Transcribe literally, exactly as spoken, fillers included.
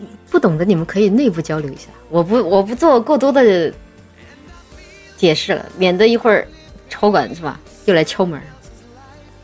不懂的你们可以内部交流一下，我不我不做过多的解释了，免得一会儿超管是吧又来敲门。